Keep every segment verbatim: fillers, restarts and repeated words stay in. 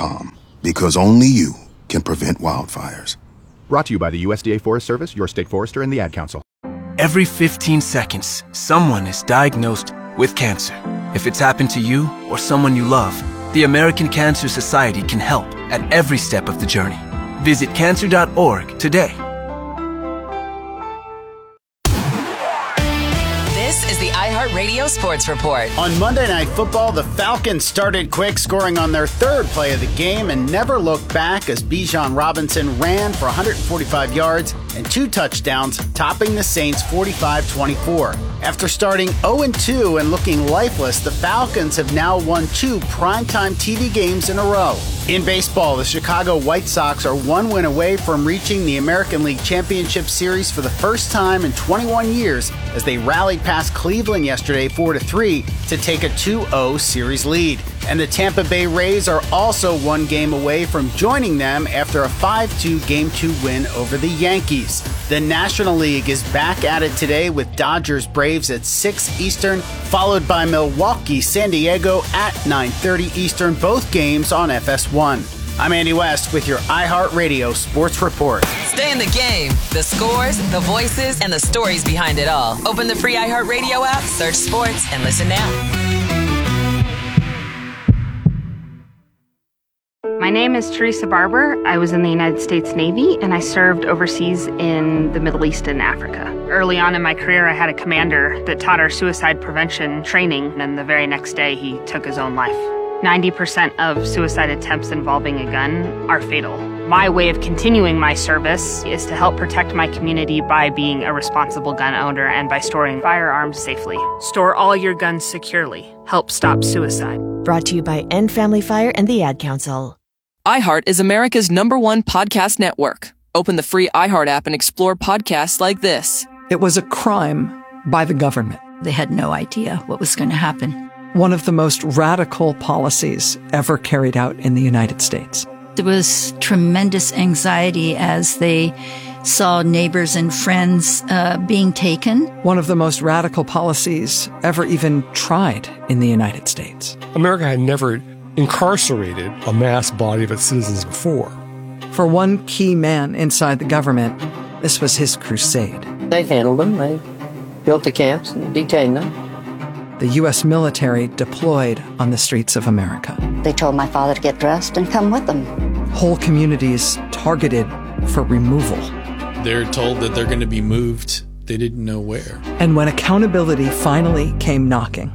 com, because only you can prevent wildfires. Brought to you by the U S D A Forest Service, your state forester, and the Ad Council. Every fifteen seconds, someone is diagnosed with cancer. If it's happened to you or someone you love, the American Cancer Society can help at every step of the journey. Visit cancer dot org today. This is the iHeartRadio Sports Report. On Monday Night Football, the Falcons started quick, scoring on their third play of the game and never looked back as Bijan Robinson ran for one hundred forty-five yards and two touchdowns, topping the Saints forty-five twenty-four. After starting oh and two and looking lifeless, the Falcons have now won two primetime T V games in a row. In baseball, the Chicago White Sox are one win away from reaching the American League Championship Series for the first time in twenty-one years as they rallied past Cleveland yesterday four to three to take a two oh series lead. And the Tampa Bay Rays are also one game away from joining them after a five two Game two win over the Yankees. The National League is back at it today with Dodgers Braves at six Eastern, followed by Milwaukee San Diego at nine thirty Eastern, both games on F S one. I'm Andy West with your iHeartRadio Sports Report. Stay in the game. The scores, the voices, and the stories behind it all. Open the free iHeartRadio app, search sports, and listen now. My name is Teresa Barber. I was in the United States Navy, and I served overseas in the Middle East and Africa. Early on in my career, I had a commander that taught our suicide prevention training, and the very next day, he took his own life. ninety percent of suicide attempts involving a gun are fatal. My way of continuing my service is to help protect my community by being a responsible gun owner and by storing firearms safely. Store all your guns securely. Help stop suicide. Brought to you by End Family Fire and the Ad Council. iHeart is America's number one podcast network. Open the free iHeart app and explore podcasts like this. It was a crime by the government. They had no idea what was going to happen. One of the most radical policies ever carried out in the United States. There was tremendous anxiety as they saw neighbors and friends uh, being taken. One of the most radical policies ever even tried in the United States. America had never incarcerated a mass body of its citizens before. For one key man inside the government, this was his crusade. They handled them. They built the camps and detained them. The U S military deployed on the streets of America. They told my father to get dressed and come with them. Whole communities targeted for removal. They're told that they're going to be moved. They didn't know where. And when accountability finally came knocking,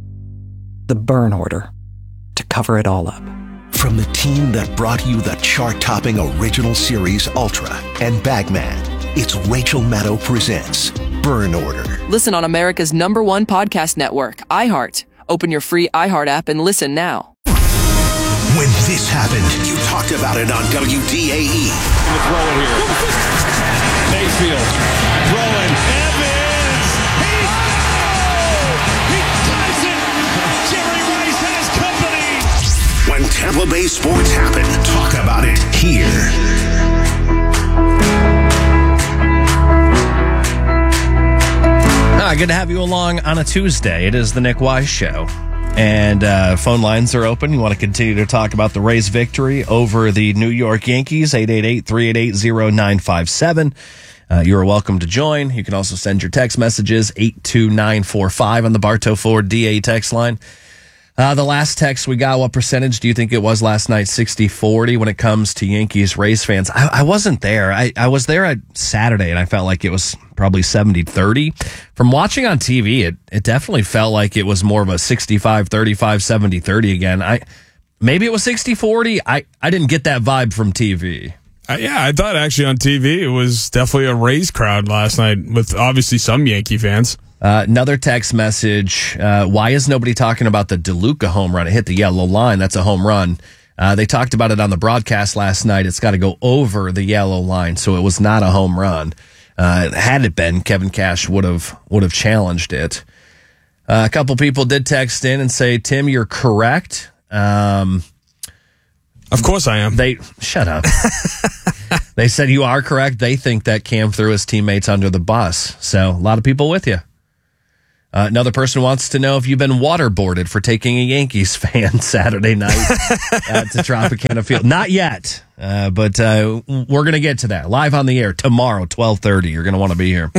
the burn order to cover it all up. From the team that brought you the chart-topping original series Ultra and Bagman, it's Rachel Maddow presents Burn Order. Listen on America's number one podcast network, iHeart. Open your free iHeart app and listen now. When this happened, you talked about it on W D A E. And the throw it here. Mayfield throwing. Evans. He, oh, he does it. Jerry Rice has company. When Tampa Bay sports happen, talk about it here. Ah, good to have you along on a Tuesday. It is the Nick Wise Show. And uh, phone lines are open. You want to continue to talk about the Rays' victory over the New York Yankees, eight eight eight, three eight eight, zero nine five seven. Uh, you are welcome to join. You can also send your text messages, eight two nine four five on the Bartow Ford D A text line. Uh, the last text we got, what percentage do you think it was last night? sixty forty when it comes to Yankees Rays fans. I, I wasn't there. I, I was there at Saturday, and I felt like it was probably seventy thirty. From watching on T V, it, it definitely felt like it was more of a sixty-five thirty-five, seventy thirty again. I Maybe it was sixty forty. I, I didn't get that vibe from T V. Uh, yeah, I thought actually on T V it was definitely a Rays crowd last night with obviously some Yankee fans. Uh, another text message. Uh, why is nobody talking about the DeLuca home run? It hit the yellow line. That's a home run. Uh, they talked about it on the broadcast last night. It's got to go over the yellow line, so it was not a home run. Uh, had it been, Kevin Cash would have would have challenged it. Uh, a couple people did text in and say, Tim, you're correct. Um, of course I am. They shut up. They said you are correct. They think that Cam threw his teammates under the bus. So a lot of people with you. Uh, another person wants to know if you've been waterboarded for taking a Yankees fan Saturday night at the Tropicana Field. Not yet, uh, but uh, we're going to get to that. Live on the air tomorrow, twelve thirty. You're going to want to be here.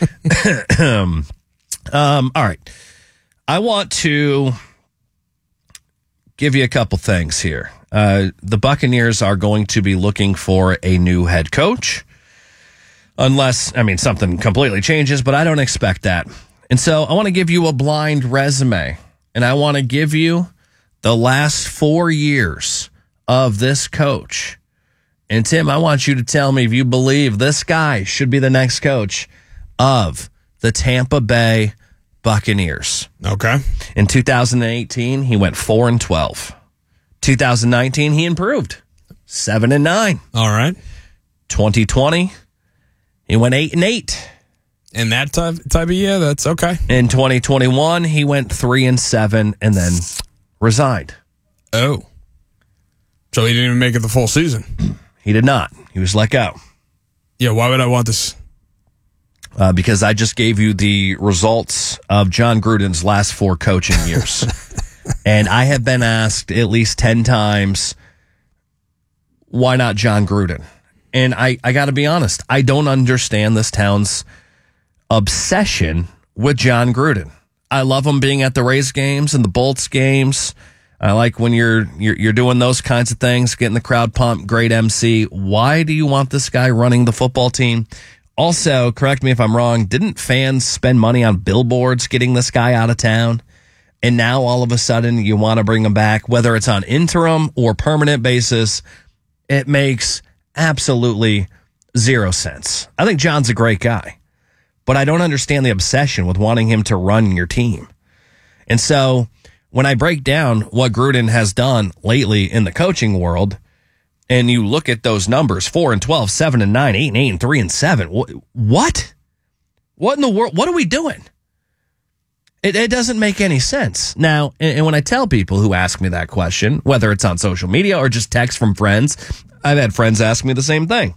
um, all right. I want to give you a couple things here. Uh, the Buccaneers are going to be looking for a new head coach. Unless, I mean, something completely changes, but I don't expect that. And so I want to give you a blind resume, and I want to give you the last four years of this coach. And Tim, I want you to tell me if you believe this guy should be the next coach of the Tampa Bay Buccaneers. Okay. In two thousand eighteen, he went four and twelve. two thousand nineteen, he improved seven and nine. All right. twenty twenty, he went eight and eight. In that type, type of year, that's okay. In twenty twenty-one, he went three and seven and then resigned. Oh. So he didn't even make it the full season? He did not. He was let go. Yeah, why would I want this? Uh, because I just gave you the results of John Gruden's last four coaching years. And I have been asked at least ten times, why not John Gruden? And I, I got to be honest, I don't understand this town's obsession with John Gruden. I love him being at the Rays games and the Bolts games. I like when you're, you're you're doing those kinds of things, getting the crowd pumped, great M C. Why do you want this guy running the football team? Also, correct me if I'm wrong, didn't fans spend money on billboards getting this guy out of town? And now all of a sudden you want to bring him back, whether it's on interim or permanent basis. It makes absolutely zero sense. I think John's a great guy, but I don't understand the obsession with wanting him to run your team. And so when I break down what Gruden has done lately in the coaching world, and you look at those numbers, four and twelve, seven and nine, eight and eight, and three and seven, what? What in the world? What are we doing? It, it doesn't make any sense. Now, and, and when I tell people who ask me that question, whether it's on social media or just text from friends, I've had friends ask me the same thing.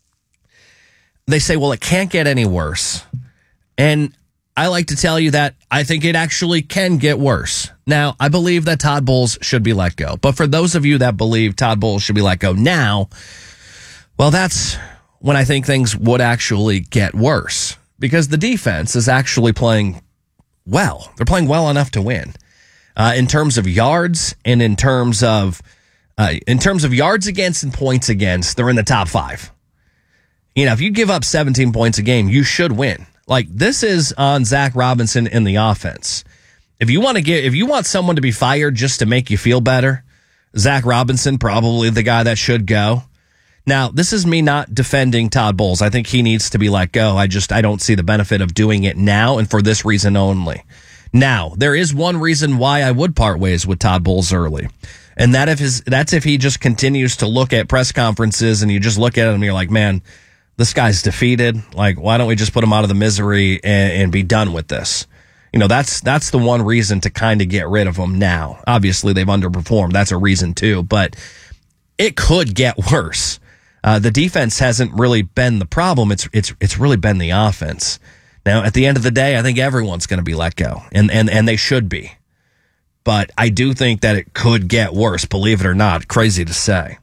They say, well, it can't get any worse. And I like to tell you that I think it actually can get worse. Now, I believe that Todd Bowles should be let go. But for those of you that believe Todd Bowles should be let go now, well, that's when I think things would actually get worse. Because the defense is actually playing well. They're playing well enough to win. Uh, in terms of yards and in terms of uh, in terms of yards against and points against, they're in the top five. You know, if you give up seventeen points a game, you should win. Like, this is on Zach Robinson in the offense. If you want to get, if you want someone to be fired just to make you feel better, Zach Robinson, probably the guy that should go. Now, this is me not defending Todd Bowles. I think he needs to be let go. I just, I don't see the benefit of doing it now and for this reason only. Now, there is one reason why I would part ways with Todd Bowles early. And that if his, that's if he just continues to look at press conferences and you just look at him and you're like, man, this guy's defeated. Like, why don't we just put him out of the misery and, and be done with this? You know, that's that's the one reason to kind of get rid of him now. Obviously, they've underperformed. That's a reason too. But it could get worse. Uh, the defense hasn't really been the problem. It's it's it's really been the offense. Now, at the end of the day, I think everyone's going to be let go, and and and they should be. But I do think that it could get worse. Believe it or not, crazy to say.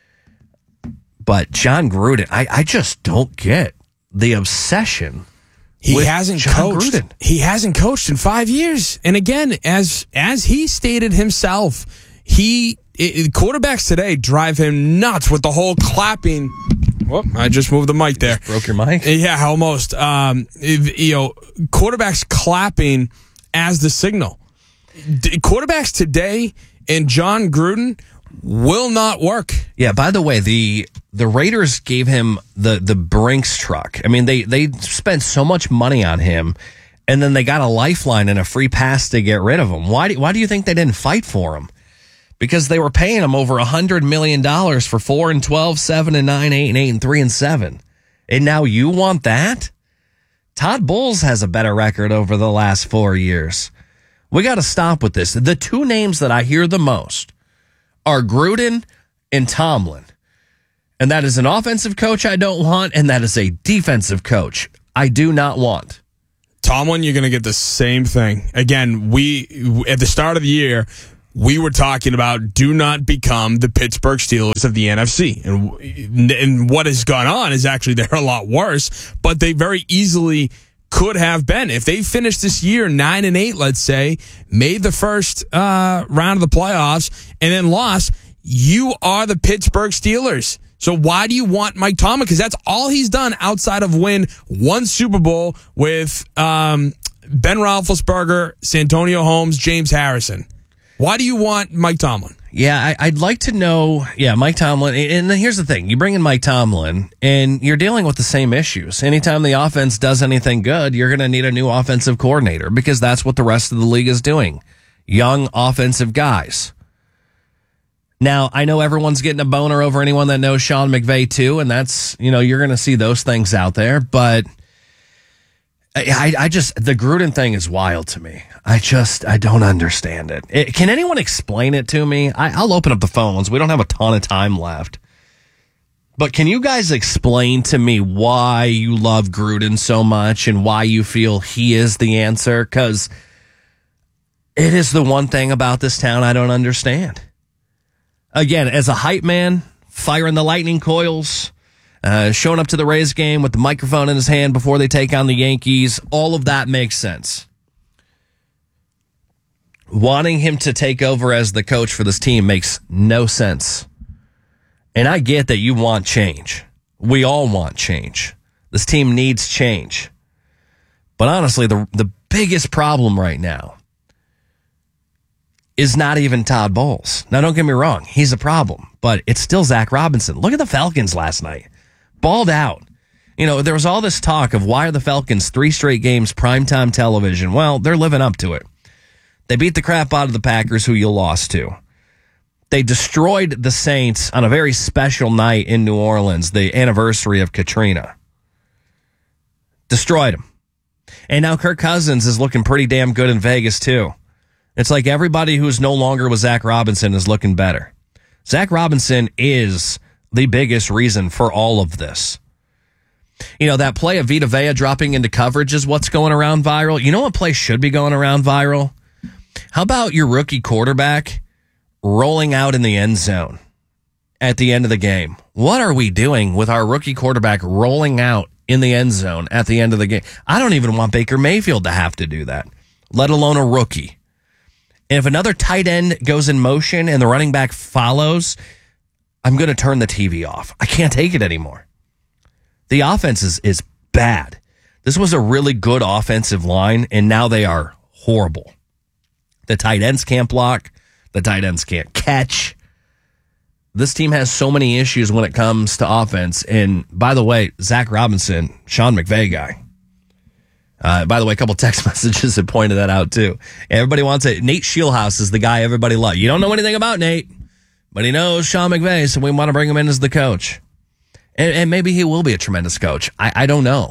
But John Gruden, I, I just don't get the obsession. He with hasn't John coached. Gruden. He hasn't coached in five years. And again, as as he stated himself, he it, quarterbacks today drive him nuts with the whole clapping. Whoop, I just moved the mic there. Just broke your mic? Yeah, almost. Um, if, you know, quarterbacks clapping as the signal. D- quarterbacks today and John Gruden will not work. Yeah, by the way, the the Raiders gave him the the Brinks truck. I mean, they they spent so much money on him, and then they got a lifeline and a free pass to get rid of him. Why do, why do you think they didn't fight for him? Because they were paying him over one hundred million dollars for four and twelve, seven and nine, eight and eight, and three and seven. And now you want that? Todd Bowles has a better record over the last four years. We got to stop with this. The two names that I hear the most are Gruden and Tomlin. And that is an offensive coach I don't want, and that is a defensive coach I do not want. Tomlin, you're going to get the same thing. Again, we at the start of the year, we were talking about do not become the Pittsburgh Steelers of the N F C. And, and what has gone on is actually they're a lot worse, but they very easily could have been. If they finished this year nine and eight, let's say, made the first uh, round of the playoffs, and then lost, you are the Pittsburgh Steelers. So why do you want Mike Tomlin? Because that's all he's done outside of win one Super Bowl with um, Ben Roethlisberger, Santonio Holmes, James Harrison. Why do you want Mike Tomlin? Yeah, I, I'd like to know. Yeah, Mike Tomlin. And then here's the thing. You bring in Mike Tomlin, and you're dealing with the same issues. Anytime the offense does anything good, you're going to need a new offensive coordinator because that's what the rest of the league is doing. Young offensive guys. Now, I know everyone's getting a boner over anyone that knows Sean McVay, too, and that's, you know, you're going to see those things out there, but I, I just, the Gruden thing is wild to me. I just, I don't understand it. it can anyone explain it to me? I, I'll open up the phones. We don't have a ton of time left. But can you guys explain to me why you love Gruden so much and why you feel he is the answer? Because it is the one thing about this town I don't understand. Again, as a hype man, firing the lightning coils, uh, showing up to the Rays game with the microphone in his hand before they take on the Yankees, all of that makes sense. Wanting him to take over as the coach for this team makes no sense. And I get that you want change. We all want change. This team needs change. But honestly, the the biggest problem right now is not even Todd Bowles. Now, don't get me wrong. He's a problem, but it's still Zach Robinson. Look at the Falcons last night. Balled out. You know, there was all this talk of why are the Falcons three straight games primetime television? Well, they're living up to it. They beat the crap out of the Packers, who you lost to. They destroyed the Saints on a very special night in New Orleans, the anniversary of Katrina. Destroyed them. And now Kirk Cousins is looking pretty damn good in Vegas, too. It's like everybody who's no longer with Zach Robinson is looking better. Zach Robinson is the biggest reason for all of this. You know, that play of Vita Vea dropping into coverage is what's going around viral. You know what play should be going around viral? How about your rookie quarterback rolling out in the end zone at the end of the game? What are we doing with our rookie quarterback rolling out in the end zone at the end of the game? I don't even want Baker Mayfield to have to do that, let alone a rookie. And if another tight end goes in motion and the running back follows, I'm going to turn the T V off. I can't take it anymore. The offense is, is bad. This was a really good offensive line, and now they are horrible. The tight ends can't block. The tight ends can't catch. This team has so many issues when it comes to offense. And by the way, Zach Robinson, Sean McVay guy. Uh, by the way, a couple text messages have pointed that out too. Everybody wants it. Nate Scheelhaus is the guy everybody loves. You don't know anything about Nate, but he knows Sean McVay, so we want to bring him in as the coach. And, and maybe he will be a tremendous coach. I, I don't know.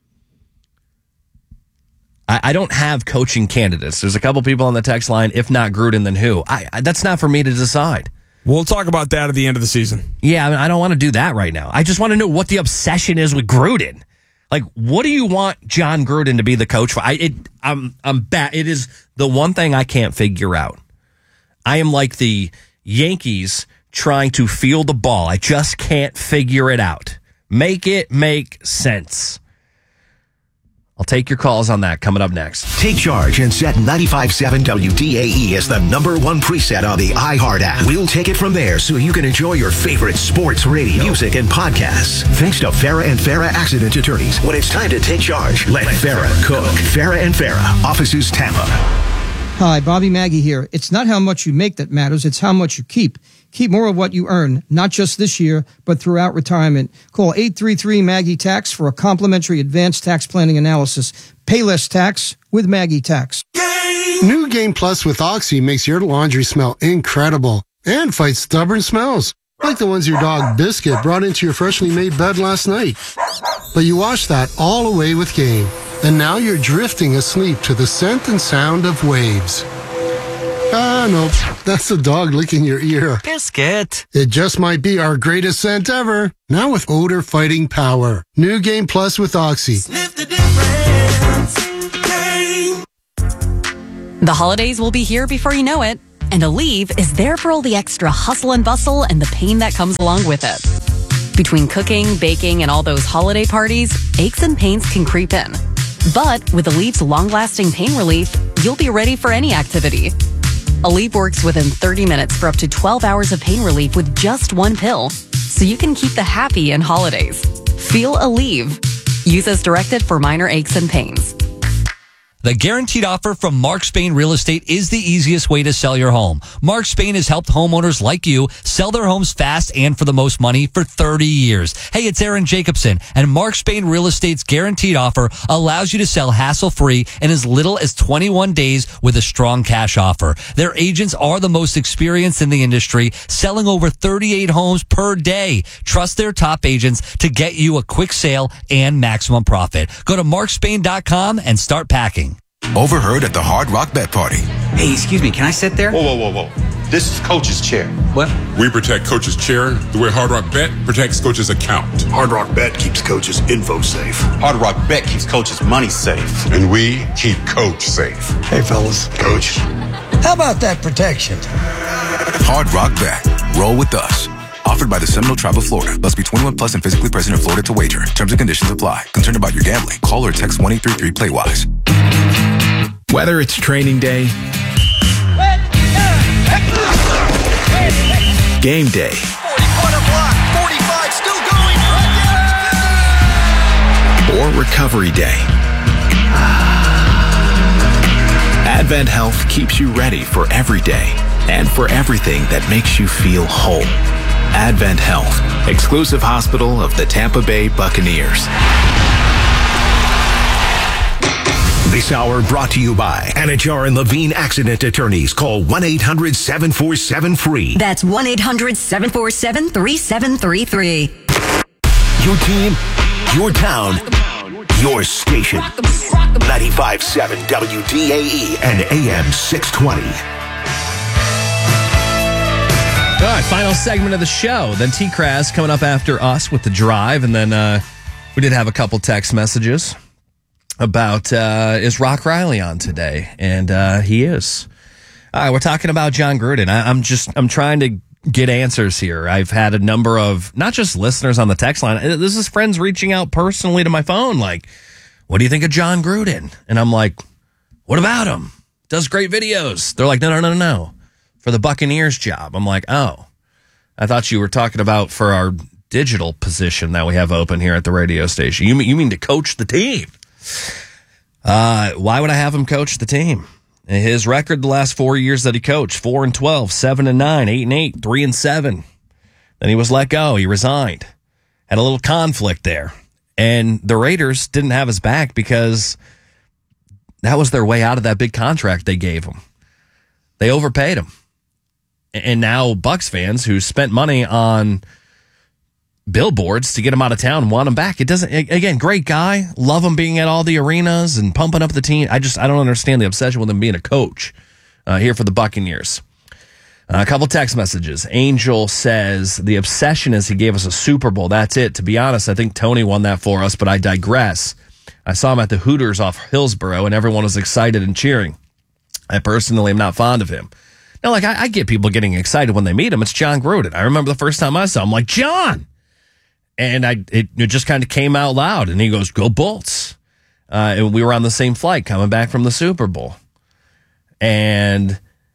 I, I don't have coaching candidates. There's a couple people on the text line. If not Gruden, then who? I, I that's not for me to decide. We'll talk about that at the end of the season. Yeah, I, mean, I don't want to do that right now. I just want to know what the obsession is with Gruden. Like, what do you want John Gruden to be the coach for? I, it, I'm, I'm bad. It is the one thing I can't figure out. I am like the Yankees trying to field the ball. I just can't figure it out. Make it make sense. I'll take your calls on that coming up next. Take charge and set ninety-five point seven W D A E as the number one preset on the iHeart app. We'll take it from there so you can enjoy your favorite sports radio, music, and podcasts. Thanks to Farah and Farah Accident Attorneys. When it's time to take charge, let, let Farah cook. Farah and Farah, offices Tampa. Hi, Bobby Maggie here. It's not how much you make that matters, it's how much you keep. Keep more of what you earn, not just this year, but throughout retirement. Call eight three three Maggie Tax for a complimentary advanced tax planning analysis. Pay less tax with Maggie Tax. New Game Plus with Oxy makes your laundry smell incredible and fights stubborn smells, like the ones your dog Biscuit brought into your freshly made bed last night. But you washed that all away with Game, and now you're drifting asleep to the scent and sound of waves. Ah, nope. That's the dog licking your ear. Biscuit. It just might be our greatest scent ever. Now with odor fighting power. New Game Plus with Oxy. Sniff the difference. The holidays will be here before you know it, and Aleve is there for all the extra hustle and bustle and the pain that comes along with it. Between cooking, baking, and all those holiday parties, aches and pains can creep in. But with Aleve's long-lasting pain relief, you'll be ready for any activity. Aleve works within thirty minutes for up to twelve hours of pain relief with just one pill, so you can keep the happy in holidays. Feel Aleve. Use as directed for minor aches and pains. The guaranteed offer from Mark Spain Real Estate is the easiest way to sell your home. Mark Spain has helped homeowners like you sell their homes fast and for the most money for thirty years. Hey, it's Aaron Jacobson, and Mark Spain Real Estate's guaranteed offer allows you to sell hassle-free in as little as twenty-one days with a strong cash offer. Their agents are the most experienced in the industry, selling over thirty-eight homes per day. Trust their top agents to get you a quick sale and maximum profit. Go to mark spain dot com and start packing. Overheard at the Hard Rock Bet Party. Hey, excuse me, can I sit there? Whoa, whoa, whoa, whoa. This is Coach's chair. What? We protect Coach's chair the way Hard Rock Bet protects Coach's account. Hard Rock Bet keeps Coach's info safe. Hard Rock Bet keeps Coach's money safe. And we keep Coach safe. Hey, fellas. Coach. How about that protection? Hard Rock Bet. Roll with us. Offered by the Seminole Tribe of Florida. Must be twenty-one plus and physically present in Florida to wager. Terms and conditions apply. Concerned about your gambling? Call or text one eight three three play wise. Whether it's training day, game day, or recovery day, Advent Health keeps you ready for every day and for everything that makes you feel whole. Advent Health, exclusive hospital of the Tampa Bay Buccaneers. This hour brought to you by Anajar and Levine Accident Attorneys. Call one eight hundred seven four seven free. That's one eight hundred seven four seven three seven three three. Your team, your town, your station. ninety-five point seven W D A E and A M six twenty. All right, final segment of the show. Then T-Kraz coming up after us with The Drive. And then uh, we did have a couple text messages about uh, is Rock Riley on today? And uh, he is. All right, we're talking about Jon Gruden. I, I'm just I'm trying to get answers here. I've had a number of not just listeners on the text line. This is friends reaching out personally to my phone, like, "What do you think of Jon Gruden?" And I'm like, "What about him? Does great videos." They're like, "No, no, no, no, for the Buccaneers job." I'm like, "Oh, I thought you were talking about for our digital position that we have open here at the radio station. You mean you mean to coach the team?" Uh, why would I have him coach the team? His record the last four years that he coached, four and twelve, seven and nine, eight and eight, three and seven. Then he was let go. He resigned. Had a little conflict there. And the Raiders didn't have his back because that was their way out of that big contract they gave him. They overpaid him. And now Bucs fans who spent money on billboards to get him out of town want him back. It doesn't, again, great guy. Love him being at all the arenas and pumping up the team. I just, I don't understand the obsession with him being a coach uh, here for the Buccaneers. Uh, a couple text messages. Angel says the obsession is he gave us a Super Bowl. That's it. To be honest, I think Tony won that for us, but I digress. I saw him at the Hooters off Hillsborough and everyone was excited and cheering. I personally am not fond of him. Now, like, I, I get people getting excited when they meet him. It's Jon Gruden. I remember the first time I saw him, like, John! And I, it, it just kind of came out loud. And he goes, "Go Bolts." Uh, and we were on the same flight coming back from the Super Bowl. And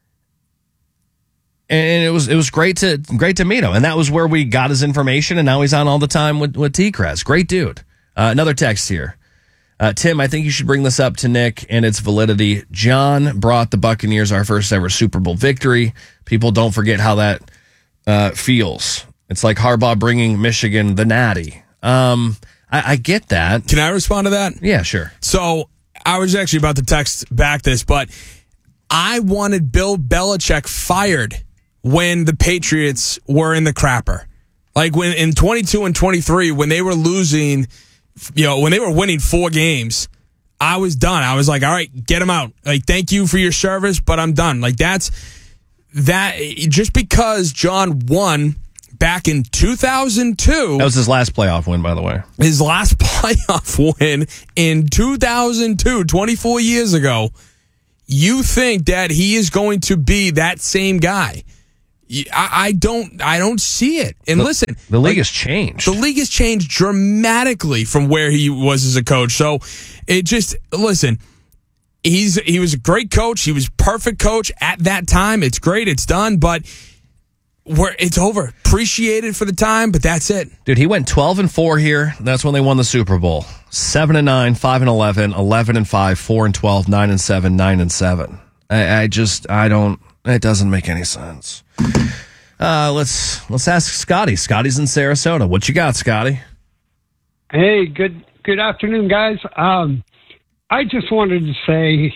and it was it was great to great to meet him. And that was where we got his information. And now he's on all the time with, with T-Kraz. Great dude. Uh, another text here. Uh, Tim, I think you should bring this up to Nick and its validity. John brought the Buccaneers our first ever Super Bowl victory. People don't forget how that uh, feels. It's like Harbaugh bringing Michigan the Natty. Um, I, I get that. Can I respond to that? Yeah, sure. So I was actually about to text back this, but I wanted Bill Belichick fired when the Patriots were in the crapper. Like when in twenty-two and twenty-three, when they were losing, you know, when they were winning four games, I was done. I was like, all right, get him out. Like, thank you for your service, but I'm done. Like, that's that. Just because John won back in two thousand two. That was his last playoff win, by the way. His last playoff win in two thousand two, twenty-four years ago. you think that he is going to be that same guy. I, I don't I don't see it. And the, listen, the league like, has changed. The league has changed dramatically from where he was as a coach. So it just, listen, he's he was a great coach. He was perfect coach at that time. It's great. It's done. But we're, it's over. Appreciate it for the time, but that's it. Dude, he went twelve and four here. That's when they won the Super Bowl. seven and nine, five and eleven, eleven and five, four and twelve, nine and seven, nine and seven. I, I just, I don't, it doesn't make any sense. Uh, let's let's ask Scotty. Scotty's in Sarasota. What you got, Scotty? Hey, good good afternoon, guys. Um, I just wanted to say,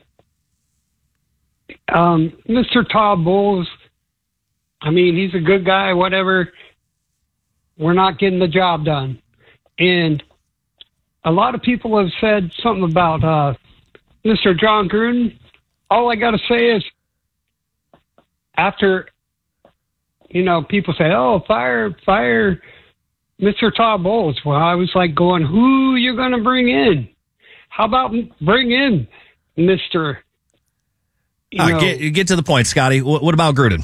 um, Mister Todd Bowles, I mean, he's a good guy, whatever. We're not getting the job done. And a lot of people have said something about uh, Mister John Gruden. All I got to say is, after, you know, people say, oh, fire, fire Mister Todd Bowles. Well, I was like going, who you going to bring in? How about bring in Mister You uh, know, get, get to the point, Scotty. What, what about Gruden?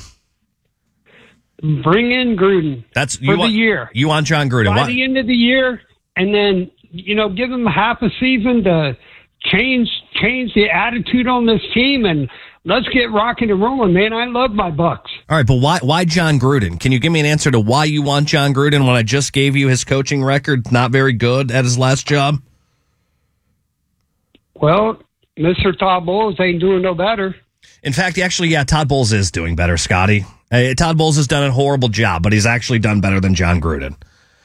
Bring in Gruden That's for you the want, year. You want John Gruden. By What? the end of the year, and then, you know, give him half a season to change change the attitude on this team, and let's get rocking and rolling, man. I love my Bucks. All right, but why why John Gruden? Can you give me an answer to why you want John Gruden when I just gave you his coaching record, not very good at his last job? Well, Mister Todd Bowles ain't doing no better. In fact, actually, yeah, Todd Bowles is doing better, Scotty. Uh, Todd Bowles has done a horrible job, but he's actually done better than John Gruden.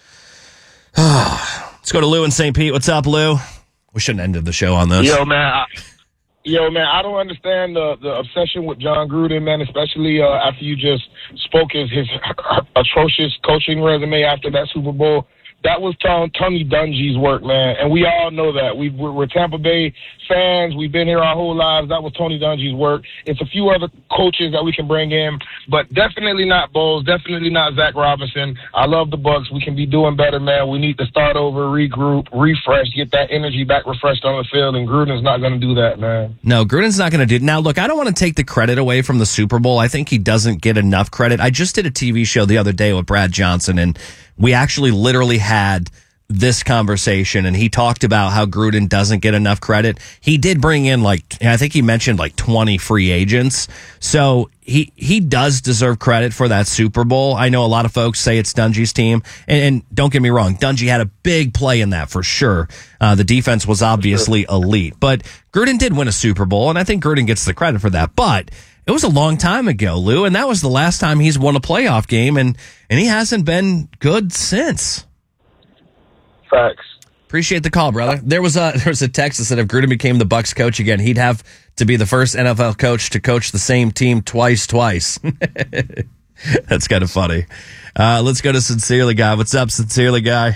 Let's go to Lou in Saint Pete. What's up, Lou? We shouldn't have ended the show on this. Yo, man. I, yo, man, I don't understand the, the obsession with John Gruden, man, especially uh, after you just spoke his, his atrocious coaching resume after that Super Bowl. That was Tom, Tony Dungy's work, man, and we all know that. We, we're, we're Tampa Bay fans. We've been here our whole lives. That was Tony Dungy's work. It's a few other coaches that we can bring in, but definitely not Bowles, definitely not Zach Robinson. I love the Bucks. We can be doing better, man. We need to start over, regroup, refresh, get that energy back refreshed on the field, and Gruden's not going to do that, man. No, Gruden's not going to do it. Now, look, I don't want to take the credit away from the Super Bowl. I think he doesn't get enough credit. I just did a T V show the other day with Brad Johnson, and we actually literally had this conversation, and he talked about how Gruden doesn't get enough credit. He did bring in, like, I think he mentioned like twenty free agents. So he, he does deserve credit for that Super Bowl. I know a lot of folks say it's Dungy's team, and, and don't get me wrong, Dungy had a big play in that for sure. Uh, the defense was obviously elite, but Gruden did win a Super Bowl, and I think Gruden gets the credit for that. But it was a long time ago, Lou, and that was the last time he's won a playoff game, and, and he hasn't been good since. Facts. Appreciate the call, brother. There was a there was a text that said if Gruden became the Bucs coach again, he'd have to be the first N F L coach to coach the same team twice, twice. That's kind of funny. Uh, let's go to Sincerely Guy. What's up, Sincerely Guy?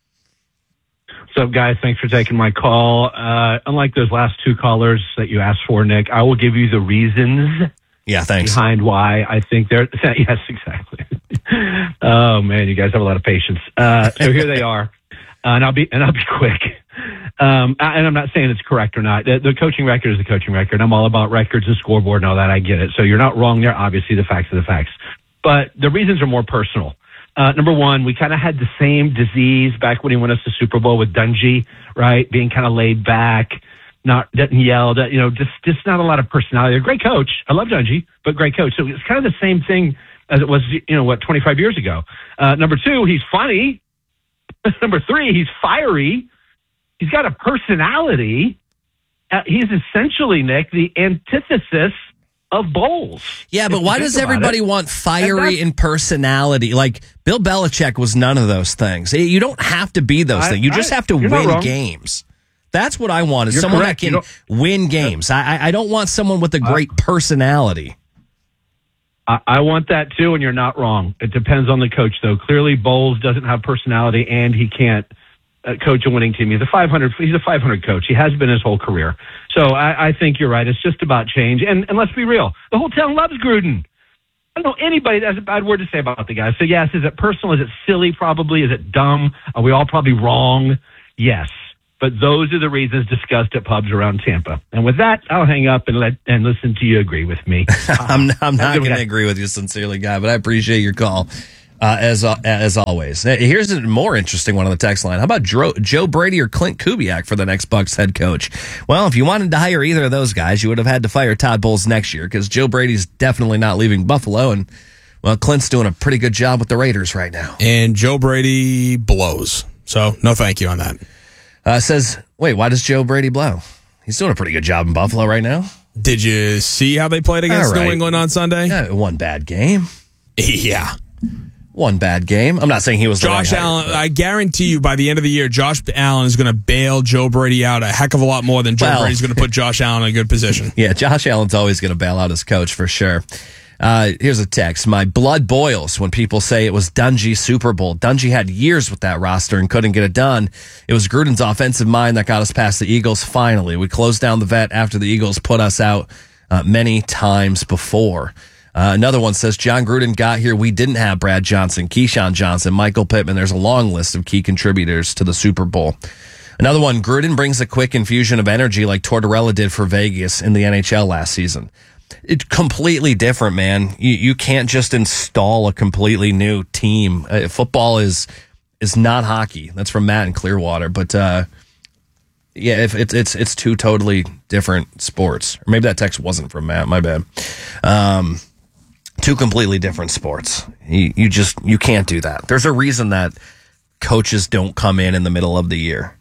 What's up, guys? Thanks for taking my call. Uh, unlike those last two callers that you asked for, Nick, I will give you the reasons. Yeah, thanks. Behind why I think they're yes, exactly. Oh man, you guys have a lot of patience. Uh, so here they are. Uh, and I'll be and I'll be quick. Um, and I'm not saying it's correct or not. The, the coaching record is the coaching record. I'm all about records and scoreboard and all that. I get it. So you're not wrong there. Obviously, the facts are the facts. But the reasons are more personal. Uh, number one, we kind of had the same disease back when he won us the Super Bowl with Dungy, right? Being kind of laid back, not doesn't yell, you know, just just not a lot of personality. A great coach. I love Dungy, but great coach. So it's kind of the same thing as it was, you know, what, twenty-five years ago. Uh, number two, he's funny. Number three, he's fiery. He's got a personality. Uh, he's essentially, Nick, the antithesis of Bowles. Yeah, but why does everybody want fiery and personality? Like, Bill Belichick was none of those things. You don't have to be those I, things. You just I, have to win games. That's what I want, is You're someone correct. that can win games. I, I don't want someone with a great uh, personality. I, I want that too, and you're not wrong. It depends on the coach, though. Clearly, Bowles doesn't have personality, and he can't uh, coach a winning team. He's a five hundred. He's a five hundred coach. He has been his whole career. So I, I think you're right. It's just about change. And, and let's be real. The whole town loves Gruden. I don't know anybody that has a bad word to say about the guy. So yes, is it personal? Is it silly? Probably. Is it dumb? Are we all probably wrong? Yes. but those are the reasons discussed at pubs around Tampa. And with that, I'll hang up and let and listen to you agree with me. I'm, I'm not going to agree with you sincerely, Guy, but I appreciate your call. Uh, as uh, as always. Here's a more interesting one on the text line. How about Joe, Joe Brady or Clint Kubiak for the next Bucs head coach? Well, if you wanted to hire either of those guys, you would have had to fire Todd Bowles next year because Joe Brady's definitely not leaving Buffalo, and well, Clint's doing a pretty good job with the Raiders right now. And Joe Brady blows. So no thank you on that. Uh, says, wait, why does Joe Brady blow? He's doing a pretty good job in Buffalo right now. Did you see how they played against right. New England on Sunday? Yeah, one bad game. Yeah. One bad game. I'm not saying he was the Josh right Allen. hire, I guarantee you, by the end of the year, Josh Allen is going to bail Joe Brady out a heck of a lot more than Joe well, Brady's going to put Josh Allen in a good position. Yeah, Josh Allen's always going to bail out his coach for sure. Uh, here's a text. My blood boils when people say it was Dungy Super Bowl. Dungy had years with that roster and couldn't get it done. It was Gruden's offensive mind that got us past the Eagles finally. We closed down the vet after the Eagles put us out uh, many times before. Uh, another one says, John Gruden got here. We didn't have Brad Johnson, Keyshawn Johnson, Michael Pittman. There's a long list of key contributors to the Super Bowl. Another one, Gruden brings a quick infusion of energy like Tortorella did for Vegas in the N H L last season. It's completely different, man. You, you can't just install a completely new team. Uh, football is is not hockey. That's from Matt in Clearwater. But uh, yeah, if it's it's it's two totally different sports. Or maybe that text wasn't from Matt. My bad. Um, Two completely different sports. You, you just, you can't do that. There's a reason that coaches don't come in in the middle of the year.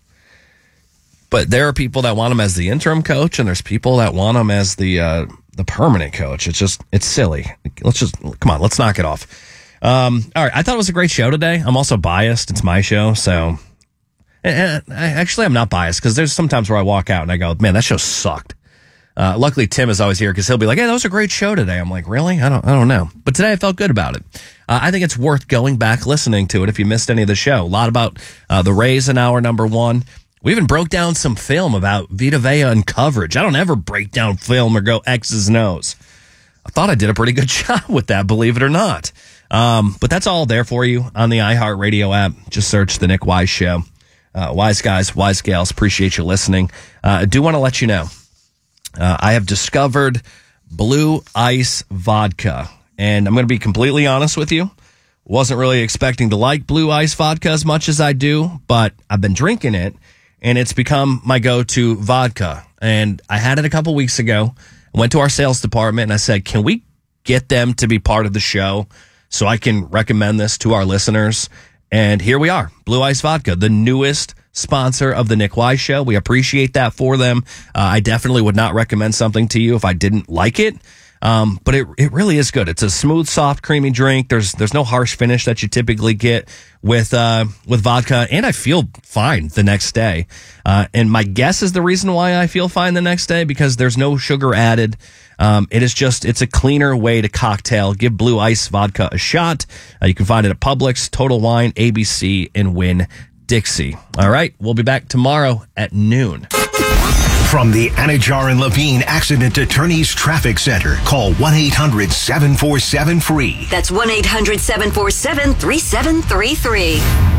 But there are people that want him as the interim coach, and there's people that want him as the uh, the permanent coach. It's just, it's silly. Let's just, come on, let's knock it off. Um, all right, I thought it was a great show today. I'm also biased. It's my show, so. And, and I, actually, I'm not biased, because there's sometimes where I walk out and I go, man, that show sucked. Uh, luckily, Tim is always here because he'll be like, hey, that was a great show today. I'm like, really? I don't I don't know. But today I felt good about it. Uh, I think it's worth going back listening to it if you missed any of the show. A lot about uh, the Rays in hour number one. We even broke down some film about Vita Vea and coverage. I don't ever break down film or go X's and O's. I thought I did a pretty good job with that, believe it or not. Um, but that's all there for you on the iHeartRadio app. Just search The Nick Wise Show. Uh, wise guys, wise gals, appreciate you listening. Uh, I do want to let you know, Uh, I have discovered Blue Ice Vodka, and I'm going to be completely honest with you. Wasn't really expecting to like Blue Ice Vodka as much as I do, but I've been drinking it, and it's become my go-to vodka. And I had it a couple weeks ago. I went to our sales department, and I said, can we get them to be part of the show so I can recommend this to our listeners? And here we are, Blue Ice Vodka, the newest sponsor of the Nick Wise Show. We appreciate that for them. Uh, I definitely would not recommend something to you if I didn't like it. Um, but it it really is good. It's a smooth, soft, creamy drink. There's there's no harsh finish that you typically get with uh, with vodka, and I feel fine the next day. Uh, and my guess is the reason why I feel fine the next day because there's no sugar added. Um, it is just it's a cleaner way to cocktail. Give Blue Ice Vodka a shot. Uh, you can find it at Publix, Total Wine, A B C, and Winn Dixie. All right, we'll be back tomorrow at noon. From the Anajar and Levine Accident Attorneys Traffic Center, call one eight hundred seven four seven free. That's one eight hundred seven four seven three seven three three.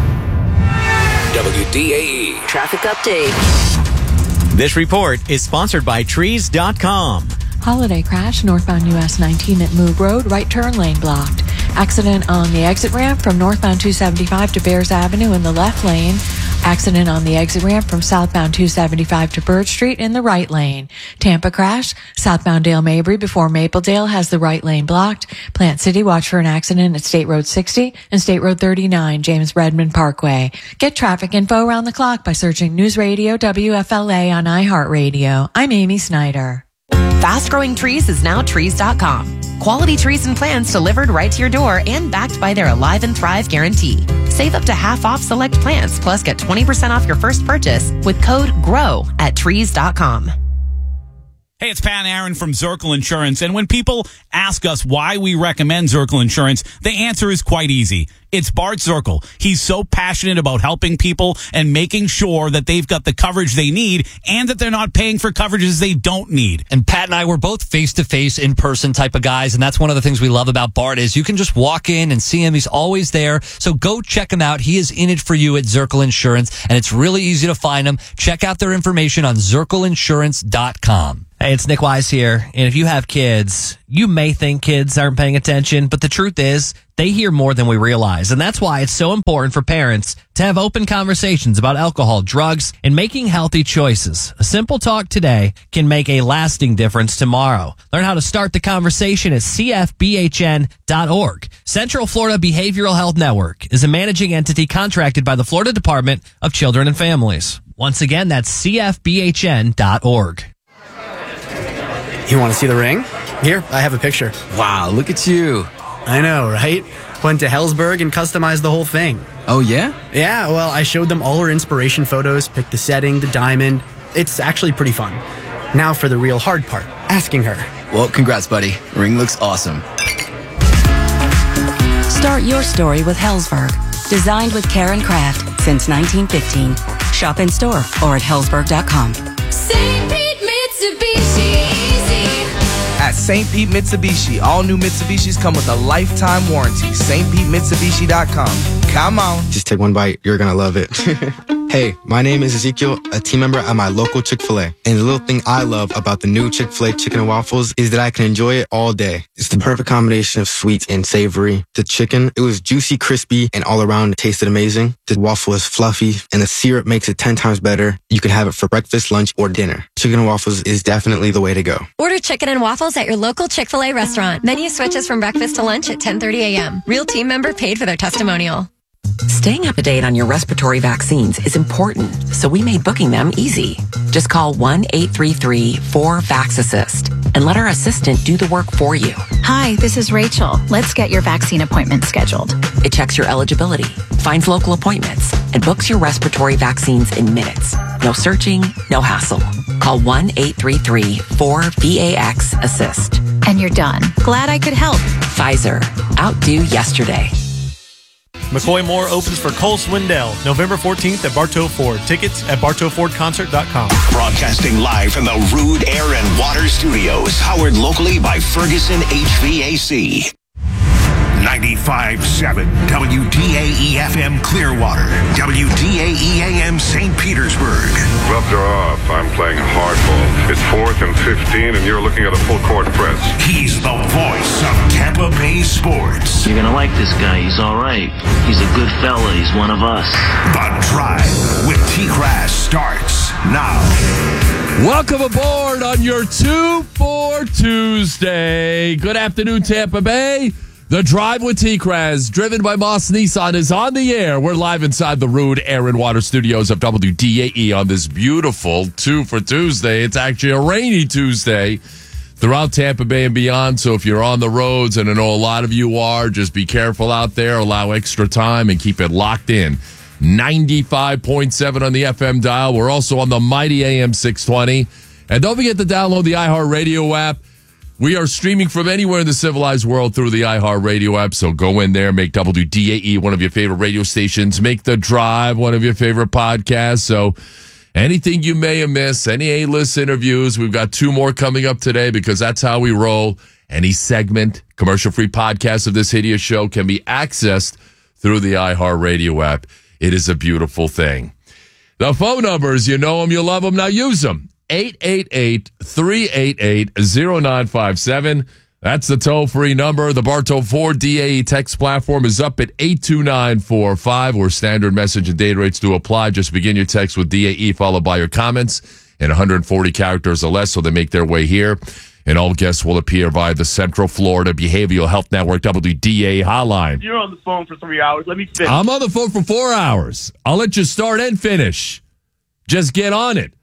W D A E Traffic update. This report is sponsored by trees dot com. Holiday crash, northbound U S nineteen at Moog Road, right turn lane blocked. Accident on the exit ramp from northbound two seventy-five to Bears Avenue in the left lane. Accident on the exit ramp from southbound two seventy-five to Bird Street in the right lane. Tampa crash, southbound Dale Mabry before Mapledale has the right lane blocked. Plant City, watch for an accident at State Road sixty and State Road thirty-nine, James Redmond Parkway. Get traffic info around the clock by searching News Radio W F L A on iHeartRadio. I'm Amy Snyder. Fast Growing Trees is now trees dot com. Quality trees and plants delivered right to your door and backed by their Alive and Thrive guarantee. Save up to half off select plants, plus get twenty percent off your first purchase with code GROW at trees dot com. Hey, it's Pat Aaron from Zirkle Insurance, and when people ask us why we recommend Zirkle Insurance, the answer is quite easy. It's Bart Zirkel. He's so passionate about helping people and making sure that they've got the coverage they need and that they're not paying for coverages they don't need. And Pat and I were both face-to-face, in-person type of guys, and that's one of the things we love about Bart is you can just walk in and see him. He's always there. So go check him out. He is in it for you at Zirkel Insurance, and it's really easy to find him. Check out their information on zirkel insurance dot com. Hey, it's Nick Wise here. And if you have kids, you may think kids aren't paying attention, but the truth is they hear more than we realize. And that's why it's so important for parents to have open conversations about alcohol, drugs, and making healthy choices. A simple talk today can make a lasting difference tomorrow. Learn how to start the conversation at c f b h n dot org. Central Florida Behavioral Health Network is a managing entity contracted by the Florida Department of Children and Families. Once again, that's c f b h n dot org. You want to see the ring? Here, I have a picture. Wow, look at you. I know, right? Went to Hellsberg and customized the whole thing. Oh, yeah? Yeah, well, I showed them all our inspiration photos, picked the setting, the diamond. It's actually pretty fun. Now for the real hard part, asking her. Well, congrats, buddy. Ring looks awesome. Start your story with Hellsberg. Designed with care and craft since nineteen fifteen. Shop in store or at hellsberg dot com. Saint Pete Mitsubishi Easy. At Saint Pete Mitsubishi, all new Mitsubishis come with a lifetime warranty. Saint Pete Mitsubishi dot com. Come on. Just take one bite. You're going to love it. Hey, my name is Ezekiel, a team member at my local Chick-fil-A. And the little thing I love about the new Chick-fil-A chicken and waffles is that I can enjoy it all day. It's the perfect combination of sweet and savory. The chicken, it was juicy, crispy, and all around it tasted amazing. The waffle is fluffy, and the syrup makes it ten times better. You can have it for breakfast, lunch, or dinner. Chicken and waffles is definitely the way to go. Order chicken and waffles at your local Chick-fil-A restaurant. Menu switches from breakfast to lunch at ten thirty a.m. Real team member paid for their testimonial. Staying up to date on your respiratory vaccines is important, so we made booking them easy. Just call one eight three three four vax assist and let our assistant do the work for you. Hi, this is Rachel. Let's get your vaccine appointment scheduled. It checks your eligibility, finds local appointments, and books your respiratory vaccines in minutes. No searching, no hassle. Call one eight three three four V A X assist. And you're done. Glad I could help. Pfizer. Outdo yesterday. McCoy Moore opens for Cole Swindell November fourteenth at Bartow Ford. Tickets at bartow ford concert dot com. Broadcasting live from the Rude Air and Water Studios, powered locally by Ferguson H V A C. ninety-five point seven W D A E F M Clearwater, W D A E A M Saint Petersburg. Gloves are off. I'm playing hardball. It's fourth and fifteen, and you're looking at a full court press. He's the voice of Tampa Bay sports. You're going to like this guy. He's all right. He's a good fella. He's one of us. The Drive with T-Crass starts now. Welcome aboard on your two for Tuesday. Good afternoon, Tampa Bay. The Drive with T-Craz, driven by Moss Nissan, is on the air. We're live inside the Rude Air and Water Studios of W D A E on this beautiful two for Tuesday. It's actually a rainy Tuesday throughout Tampa Bay and beyond. So if you're on the roads, and I know a lot of you are, just be careful out there. Allow extra time and keep it locked in. ninety-five point seven on the F M dial. We're also on the mighty A M six twenty. And don't forget to download the iHeartRadio app. We are streaming from anywhere in the civilized world through the iHeartRadio app, so go in there, make W D A E one of your favorite radio stations, make The Drive one of your favorite podcasts. So anything you may have missed, any A-list interviews, we've got two more coming up today because that's how we roll. Any segment, commercial-free podcast of this hideous show can be accessed through the iHeartRadio app. It is a beautiful thing. The phone numbers, you know them, you love them, now use them. eight eight eight, three eight eight, zero nine five seven. That's the toll-free number. The Bartow Ford D A E text platform is up at eight two nine four five, where standard message and data rates do apply. Just begin your text with D A E, followed by your comments in one hundred forty characters or less, so they make their way here. And all guests will appear via the Central Florida Behavioral Health Network W D A E hotline. You're on the phone for three hours. Let me finish. I'm on the phone for four hours. I'll let you start and finish. Just get on it.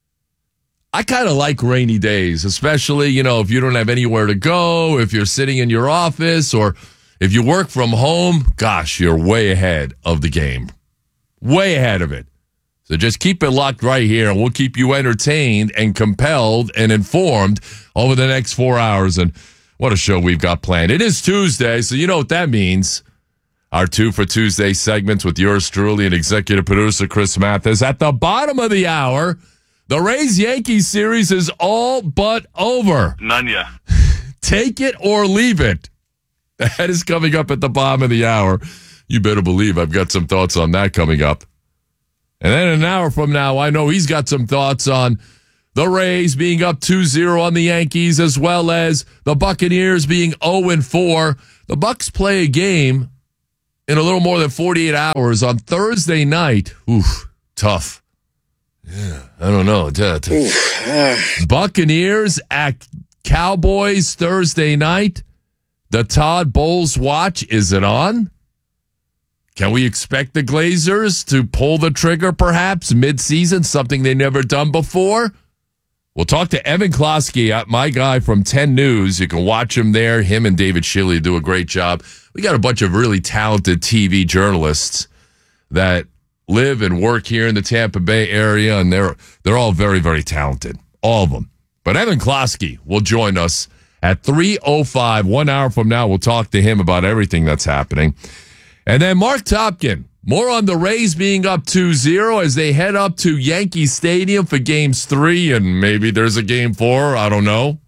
I kind of like rainy days, especially, you know, if you don't have anywhere to go, if you're sitting in your office, or if you work from home. Gosh, you're way ahead of the game. Way ahead of it. So just keep it locked right here, and we'll keep you entertained and compelled and informed over the next four hours. And what a show we've got planned. It is Tuesday, so you know what that means. Our two for Tuesday segments with yours truly and executive producer Chris Mathis. At the bottom of the hour, the Rays-Yankees series is all but over. None ya. Take it or leave it. That is coming up at the bottom of the hour. You better believe I've got some thoughts on that coming up. And then an hour from now, I know he's got some thoughts on the Rays being up two zero on the Yankees, as well as the Buccaneers being oh and four. The Bucs play a game in a little more than forty-eight hours on Thursday night. Oof, tough. Yeah, I don't know. Oof, uh. Buccaneers at Cowboys Thursday night. The Todd Bowles watch, is it on? Can we expect the Glazers to pull the trigger perhaps mid-season, something they've never done before? We'll talk to Evan Klosky, my guy from ten News. You can watch him there. Him and David Shilley do a great job. We got a bunch of really talented T V journalists that live and work here in the Tampa Bay area, and they're they're all very, very talented, all of them. But Evan Klosky will join us at three oh five, one hour from now. We'll talk to him about everything that's happening. And then Mark Topkin, more on the Rays being up two zero as they head up to Yankee Stadium for games three, and maybe there's a game four. I don't know.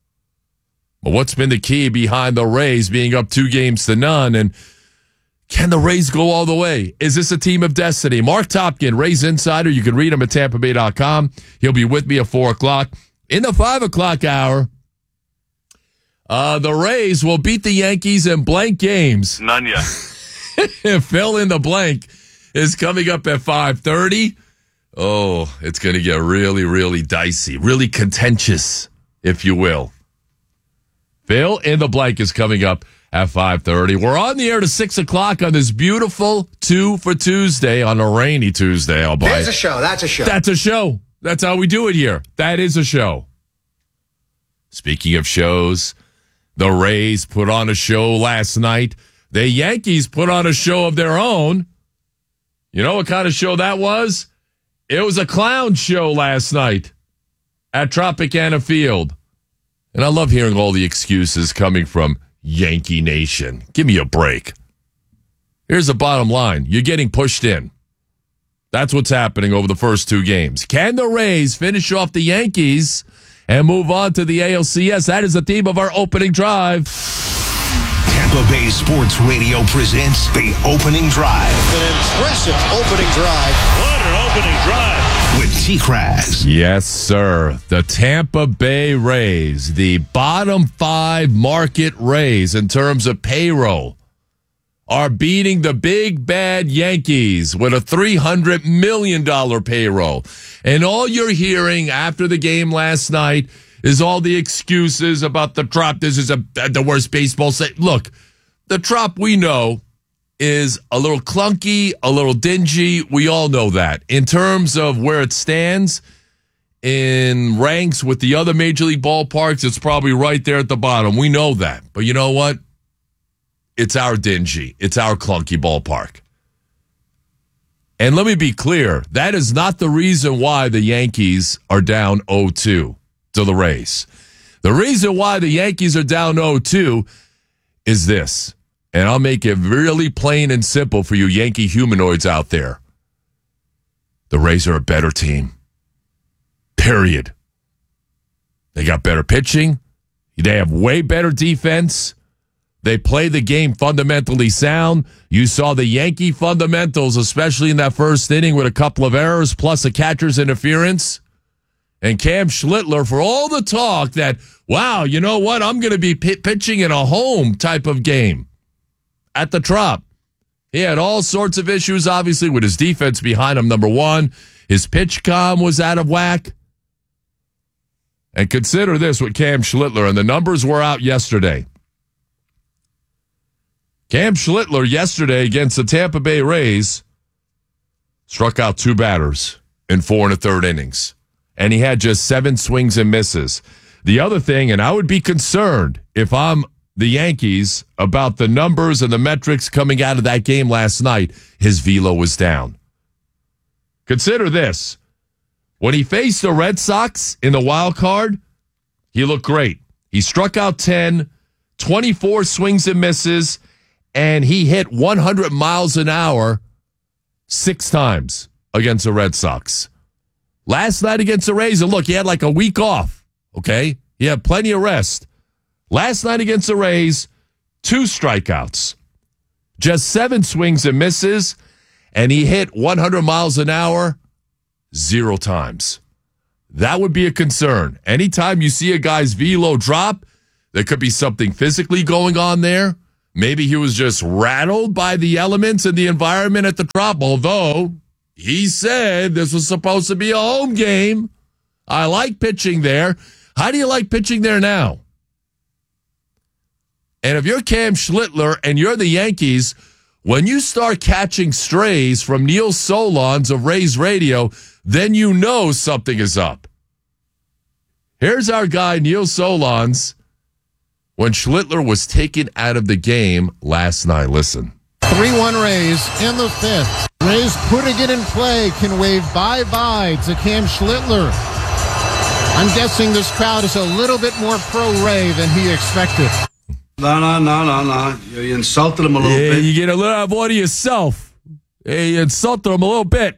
But what's been the key behind the Rays being up two games to none? And can the Rays go all the way? Is this a team of destiny? Mark Topkin, Rays Insider. You can read him at tampa bay dot com. He'll be with me at four o'clock. In the five o'clock hour, uh, the Rays will beat the Yankees in blank games. None ya. Fill in the blank is coming up at five thirty. Oh, it's going to get really, really dicey, really contentious, if you will. Fill in the blank is coming up at five thirty. We're on the air to six o'clock on this beautiful two for Tuesday, on a rainy Tuesday. I'll buy There's it. a show. That's a show. That's a show. That's how we do it here. That is a show. Speaking of shows, the Rays put on a show last night. The Yankees put on a show of their own. You know what kind of show that was? It was a clown show last night at Tropicana Field. And I love hearing all the excuses coming from Yankee Nation. Give me a break. Here's the bottom line. You're getting pushed in. That's what's happening over the first two games. Can the Rays finish off the Yankees and move on to the A L C S? That is the theme of our opening drive. Tampa Bay Sports Radio presents The Opening Drive. An impressive opening drive. What an opening drive. With T-Kraz. Yes, sir. The Tampa Bay Rays, the bottom five market Rays in terms of payroll, are beating the big bad Yankees with a three hundred million dollars payroll. And all you're hearing after the game last night is all the excuses about the Trop. This is a, the worst baseball set. Look, the Trop we know is a little clunky, a little dingy. We all know that. In terms of where it stands in ranks with the other major league ballparks, it's probably right there at the bottom. We know that. But you know what? It's our dingy. It's our clunky ballpark. And let me be clear, that is not the reason why the Yankees are down oh two to the Rays. The reason why the Yankees are down oh two is this, and I'll make it really plain and simple for you Yankee humanoids out there. The Rays are a better team. Period. They got better pitching. They have way better defense. They play the game fundamentally sound. You saw the Yankee fundamentals, especially in that first inning with a couple of errors plus a catcher's interference. And Cam Schlittler, for all the talk that, wow, you know what, I'm going to be p- pitching in a home type of game at the Trop. He had all sorts of issues, obviously, with his defense behind him, number one. His pitch comm was out of whack. And consider this with Cam Schlittler, and the numbers were out yesterday. Cam Schlittler yesterday against the Tampa Bay Rays struck out two batters in four and a third innings. And he had just seven swings and misses. The other thing, and I would be concerned if I'm the Yankees about the numbers and the metrics coming out of that game last night, his velo was down. Consider this. When he faced the Red Sox in the wild card, he looked great. He struck out ten, twenty-four swings and misses, and he hit one hundred miles an hour six times against the Red Sox. Last night against the Rays, and look, he had like a week off, okay? He had plenty of rest. Last night against the Rays, two strikeouts, just seven swings and misses, and he hit one hundred miles an hour zero times. That would be a concern. Anytime you see a guy's velo drop, there could be something physically going on there. Maybe he was just rattled by the elements and the environment at the Trop, although he said this was supposed to be a home game. I like pitching there. How do you like pitching there now? And if you're Cam Schlittler and you're the Yankees, when you start catching strays from Neil Solondz of Rays Radio, then you know something is up. Here's our guy, Neil Solondz, when Schlittler was taken out of the game last night. Listen. three one Rays in the fifth. Rays putting it in play can wave bye-bye to Cam Schlittler. I'm guessing this crowd is a little bit more pro-Ray than he expected. No, no, no, no, no. You insulted him a little yeah, bit. You get a little more to yourself. Yeah, you insulted him a little bit.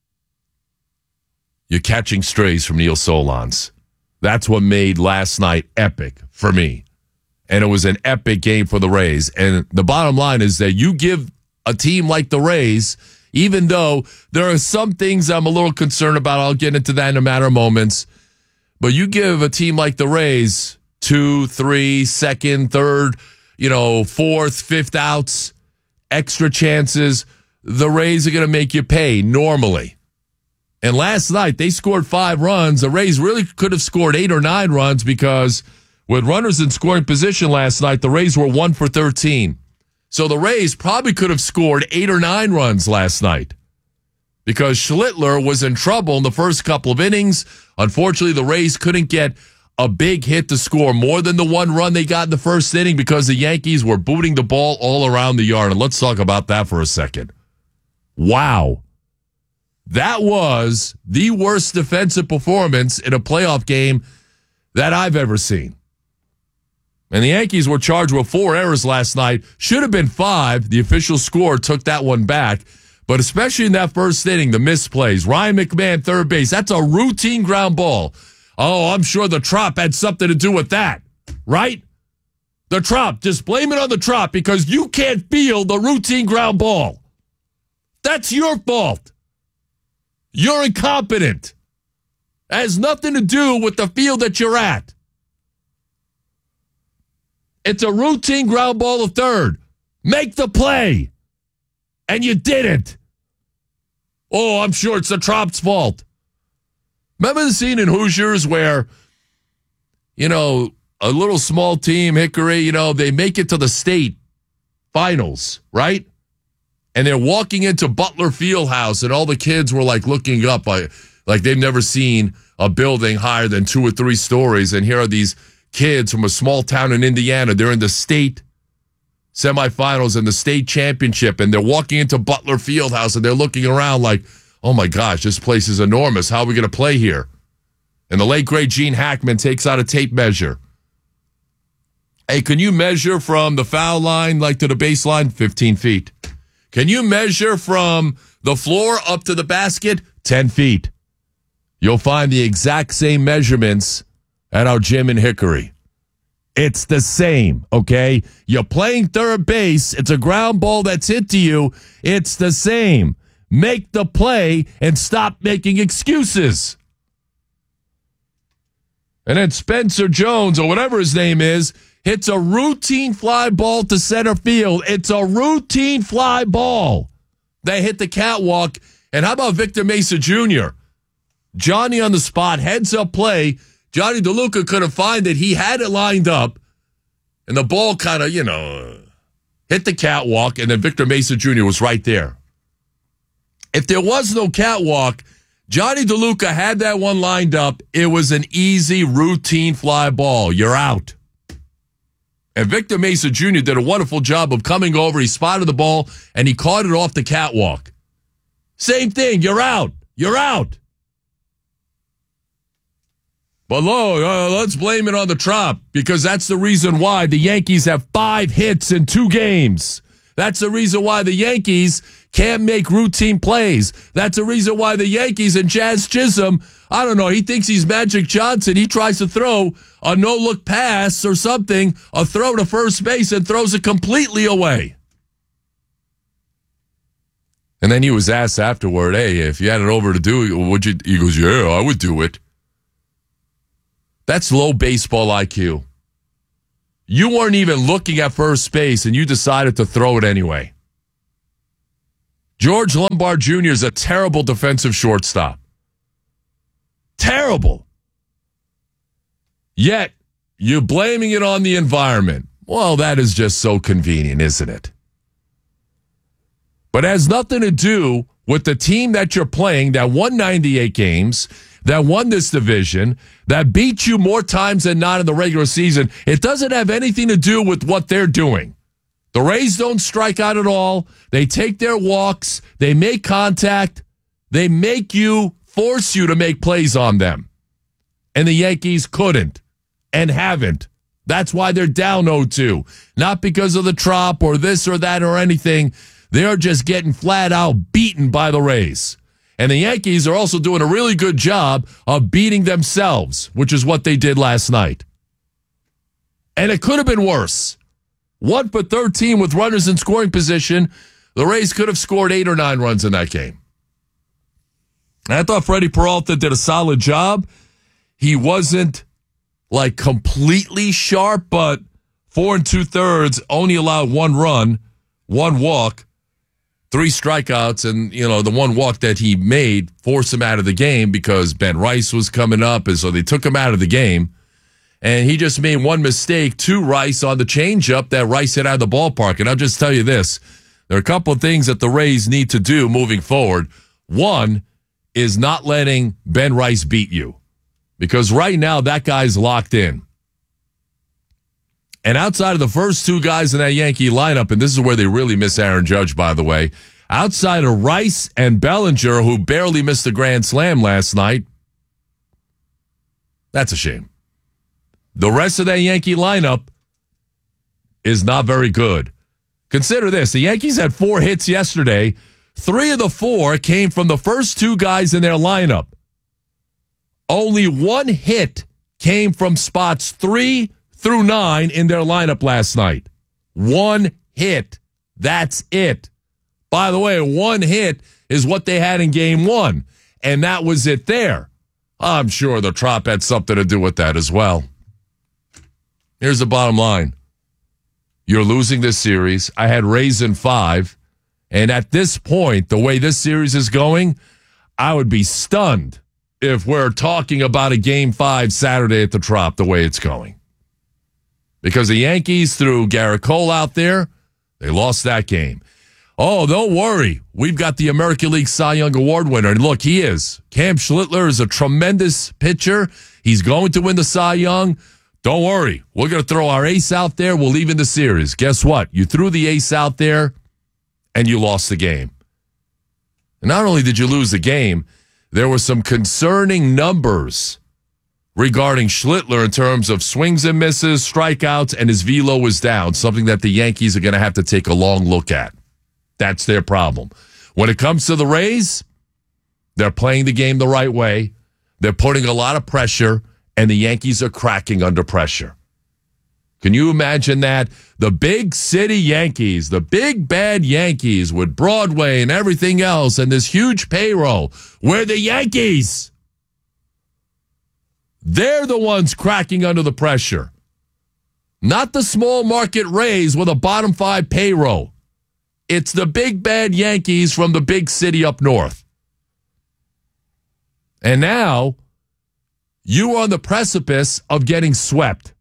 You're catching strays from Neil Solondz. That's what made last night epic for me. And it was an epic game for the Rays. And the bottom line is that you give a team like the Rays, even though there are some things I'm a little concerned about, I'll get into that in a matter of moments, but you give a team like the Rays two, three, second, third, you know, fourth, fifth outs, extra chances, the Rays are going to make you pay normally. And last night, they scored five runs. The Rays really could have scored eight or nine runs because with runners in scoring position last night, the Rays were one for thirteen. So the Rays probably could have scored eight or nine runs last night because Schlittler was in trouble in the first couple of innings. Unfortunately, the Rays couldn't get a big hit to score more than the one run they got in the first inning because the Yankees were booting the ball all around the yard. And let's talk about that for a second. Wow. That was the worst defensive performance in a playoff game that I've ever seen. And the Yankees were charged with four errors last night. Should have been five. The official score took that one back. But especially in that first inning, the misplays. Ryan McMahon, third base. That's a routine ground ball. Oh, I'm sure the Trop had something to do with that, right? The Trop. Just blame it on the Trop because you can't feel the routine ground ball. That's your fault. You're incompetent. It has nothing to do with the field that you're at. It's a routine ground ball to third. Make the play. And you didn't. Oh, I'm sure it's the Trop's fault. Remember the scene in Hoosiers where, you know, a little small team, Hickory, you know, they make it to the state finals, right? And they're walking into Butler Fieldhouse, and all the kids were like looking up, like, like they've never seen a building higher than two or three stories. And here are these kids from a small town in Indiana. They're in the state semifinals and the state championship, and they're walking into Butler Fieldhouse, and they're looking around like, oh my gosh, this place is enormous. How are we going to play here? And the late, great Gene Hackman takes out a tape measure. Hey, can you measure from the foul line like to the baseline? fifteen feet. Can you measure from the floor up to the basket? ten feet. You'll find the exact same measurements at our gym in Hickory. It's the same, okay? You're playing third base. It's a ground ball that's hit to you. It's the same. Make the play and stop making excuses. And then Spencer Jones, or whatever his name is, hits a routine fly ball to center field. It's a routine fly ball. They hit the catwalk. And how about Victor Mesa Junior? Johnny on the spot, heads up play. Johnny DeLuca couldn't find it. He had it lined up. And the ball kind of, you know, hit the catwalk. And then Victor Mesa Junior was right there. If there was no catwalk, Johnny DeLuca had that one lined up. It was an easy, routine fly ball. You're out. And Victor Mesa Junior did a wonderful job of coming over. He spotted the ball, and he caught it off the catwalk. Same thing. You're out. You're out. But look, uh, let's blame it on the Trop, because that's the reason why the Yankees have five hits in two games. That's the reason why the Yankees can't make routine plays. That's the reason why the Yankees and Jazz Chisholm, I don't know, he thinks he's Magic Johnson. He tries to throw a no-look pass or something, a throw to first base, and throws it completely away. And then he was asked afterward, hey, if you had it over to do it, would you? He goes, yeah, I would do it. That's low baseball I Q. You weren't even looking at first base, and you decided to throw it anyway. George Lombard Junior is a terrible defensive shortstop. Terrible. Yet, you're blaming it on the environment. Well, that is just so convenient, isn't it? But it has nothing to do with the team that you're playing that won ninety-eight games, that won this division, that beat you more times than not in the regular season. It doesn't have anything to do with what they're doing. The Rays don't strike out at all. They take their walks. They make contact. They make you, force you to make plays on them. And the Yankees couldn't and haven't. That's why they're down oh two. Not because of the Trop or this or that or anything. They're just getting flat out beaten by the Rays. And the Yankees are also doing a really good job of beating themselves, which is what they did last night. And it could have been worse. One for thirteen with runners in scoring position. The Rays could have scored eight or nine runs in that game. And I thought Freddie Peralta did a solid job. He wasn't like completely sharp, but four and two thirds, only allowed one run, one walk. Three strikeouts, and, you know, the one walk that he made forced him out of the game because Ben Rice was coming up, and so they took him out of the game. And he just made one mistake to Rice on the changeup that Rice hit out of the ballpark. And I'll just tell you this. There are a couple of things that the Rays need to do moving forward. One is not letting Ben Rice beat you, because right now that guy's locked in. And outside of the first two guys in that Yankee lineup, and this is where they really miss Aaron Judge, by the way, outside of Rice and Bellinger, who barely missed a grand slam last night, that's a shame. The rest of that Yankee lineup is not very good. Consider this. The Yankees had four hits yesterday. Three of the four came from the first two guys in their lineup. Only one hit came from spots three through nine in their lineup last night. One hit. That's it. By the way, one hit is what they had in game one, and that was it there. I'm sure the Trop had something to do with that as well. Here's the bottom line. You're losing this series. I had Rays in five, and at this point, the way this series is going, I would be stunned if we're talking about a game five Saturday at the Trop the way it's going. Because the Yankees threw Garrett Cole out there. They lost that game. Oh, don't worry. We've got the American League Cy Young Award winner. And look, he is. Cam Schlittler is a tremendous pitcher. He's going to win the Cy Young. Don't worry. We're going to throw our ace out there. We'll leave in the series. Guess what? You threw the ace out there, and you lost the game. And not only did you lose the game, there were some concerning numbers regarding Schlittler in terms of swings and misses, strikeouts, and his velo was down, something that the Yankees are going to have to take a long look at. That's their problem. When it comes to the Rays, they're playing the game the right way. They're putting a lot of pressure, and the Yankees are cracking under pressure. Can you imagine that? The big city Yankees, the big bad Yankees with Broadway and everything else and this huge payroll, we're the Yankees. They're the ones cracking under the pressure. Not the small market Rays with a bottom five payroll. It's the big bad Yankees from the big city up north. And now, you are on the precipice of getting swept.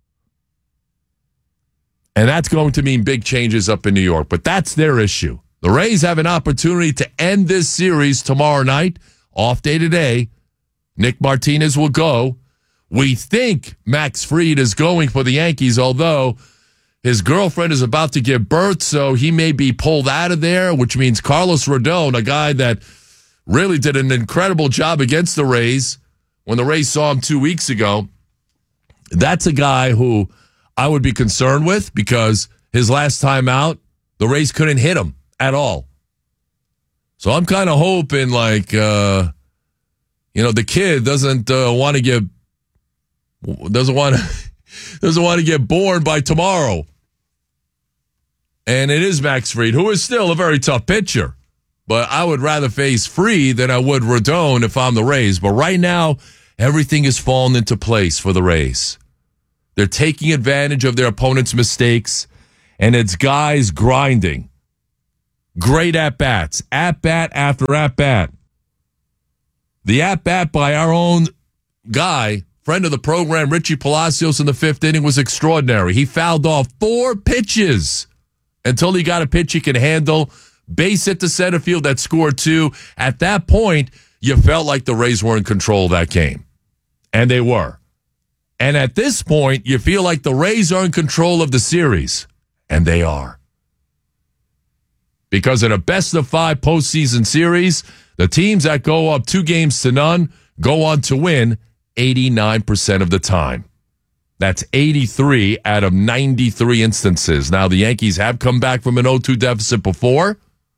And that's going to mean big changes up in New York. But that's their issue. The Rays have an opportunity to end this series tomorrow night. Off day today. Nick Martinez will go. We think Max Fried is going for the Yankees, although his girlfriend is about to give birth, so he may be pulled out of there, which means Carlos Rodon, a guy that really did an incredible job against the Rays when the Rays saw him two weeks ago. That's a guy who I would be concerned with because his last time out, The Rays couldn't hit him at all. So I'm kind of hoping, like, uh, you know, the kid doesn't uh, want to get doesn't want to doesn't want to get born by tomorrow. And it is Max Fried, who is still a very tough pitcher. But I would rather face Fried than I would Rodon if I'm the Rays. But right now, everything is falling into place for the Rays. They're taking advantage of their opponent's mistakes, and it's guys grinding. Great at-bats. At-bat after at-bat. The at-bat by our own guy, friend of the program, Richie Palacios, in the fifth inning was extraordinary. He fouled off four pitches until he got a pitch he could handle. Base hit to center field that scored two. At that point, you felt like the Rays were in control of that game. And they were. And at this point, you feel like the Rays are in control of the series. And they are. Because in a best-of-five postseason series, the teams that go up two games to none go on to win eighty-nine percent of the time. That's eighty-three out of ninety-three instances. Now, the Yankees have come back from an oh two deficit before.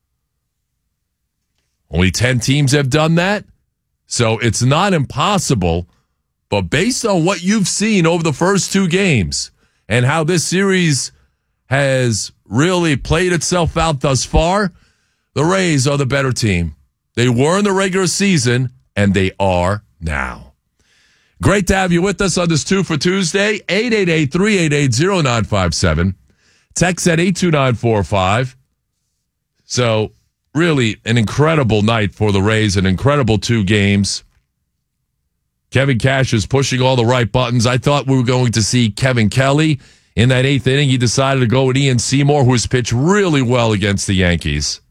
Only ten teams have done that. So it's not impossible. But based on what you've seen over the first two games and how this series has really played itself out thus far, the Rays are the better team. They were in the regular season, and they are now. Great to have you with us on this Two for Tuesday. eight eight eight, three eight eight, zero nine five seven. Text at eight two nine four five. So, really an incredible night for the Rays, an incredible two games. Kevin Cash is pushing all the right buttons. I thought we were going to see Kevin Kelly in that eighth inning. He decided to go with Ian Seymour, who has pitched really well against the Yankees.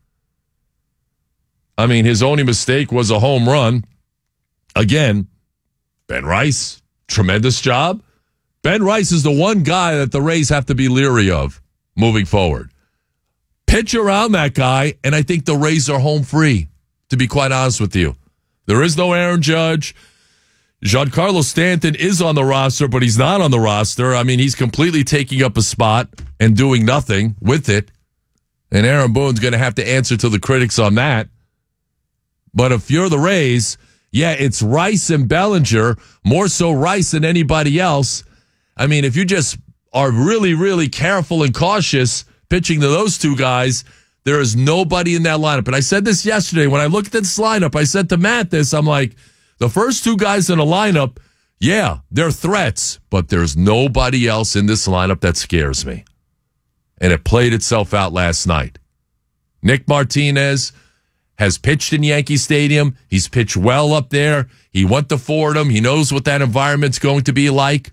I mean, his only mistake was a home run. Again, Ben Rice, tremendous job. Ben Rice is the one guy that the Rays have to be leery of moving forward. Pitch around that guy, and I think the Rays are home free, to be quite honest with you. There is no Aaron Judge. Giancarlo Stanton is on the roster, but he's not on the roster. I mean, he's completely taking up a spot and doing nothing with it. And Aaron Boone's going to have to answer to the critics on that. But if you're the Rays, yeah, it's Rice and Bellinger, more so Rice than anybody else. I mean, if you just are really, really careful and cautious pitching to those two guys, there is nobody in that lineup. And I said this yesterday when I looked at this lineup. I said to Matt this, I'm like, the first two guys in the lineup, yeah, they're threats, but there's nobody else in this lineup that scares me. And it played itself out last night. Nick Martinez has pitched in Yankee Stadium. He's pitched well up there. He went to Fordham. He knows what that environment's going to be like.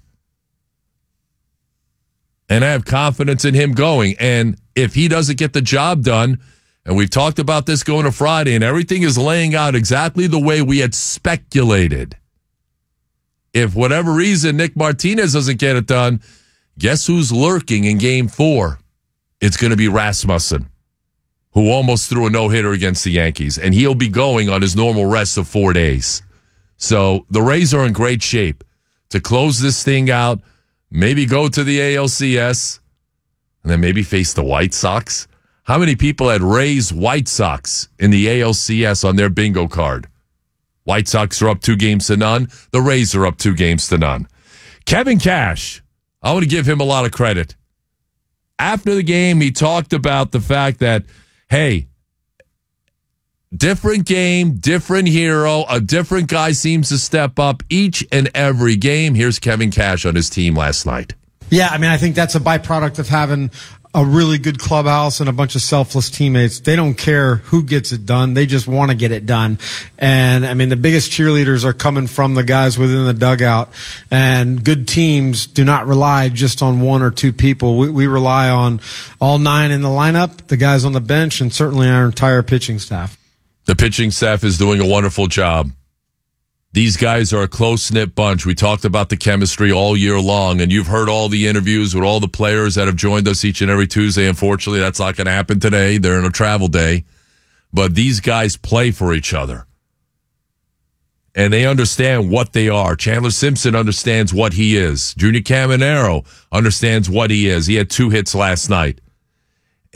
And I have confidence in him going. And if he doesn't get the job done, and we've talked about this going to Friday, and everything is laying out exactly the way we had speculated. If whatever reason Nick Martinez doesn't get it done, guess who's lurking in game four? It's going to be Rasmussen, who almost threw a no-hitter against the Yankees, and he'll be going on his normal rest of four days. So the Rays are in great shape to close this thing out, maybe go to the A L C S, and then maybe face the White Sox. How many people had Rays White Sox in the A L C S on their bingo card? White Sox are up two games to none. The Rays are up two games to none. Kevin Cash, I want to give him a lot of credit. After the game, he talked about the fact that, hey, different game, different hero, a different guy seems to step up each and every game. Here's Kevin Cash on his team last night. Yeah, I mean, I think that's a byproduct of having a really good clubhouse and a bunch of selfless teammates. They don't care who gets it done. They just want to get it done. And I mean, the biggest cheerleaders are coming from the guys within the dugout, and good teams do not rely just on one or two people. We, we rely on all nine in the lineup, the guys on the bench, and certainly our entire pitching staff. The pitching staff is doing a wonderful job. These guys are a close-knit bunch. We talked about the chemistry all year long, and you've heard all the interviews with all the players that have joined us each and every Tuesday. Unfortunately, that's not going to happen today. They're in a travel day. But these guys play for each other. And they understand what they are. Chandler Simpson understands what he is. Junior Caminero understands what he is. He had two hits last night.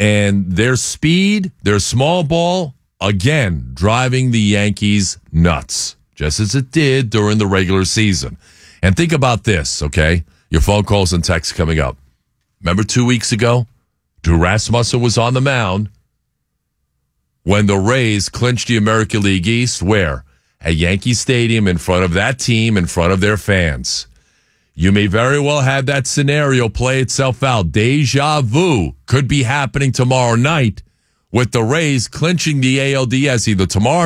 And their speed, their small ball, again, driving the Yankees nuts, just as it did during the regular season. And think about this, okay? Your phone calls and texts coming up. Remember two weeks ago? Drew Rasmussen was on the mound when the Rays clinched the American League East. Where? At Yankee Stadium, in front of that team, in front of their fans. You may very well have that scenario play itself out. Deja vu could be happening tomorrow night with the Rays clinching the A L D S either tomorrow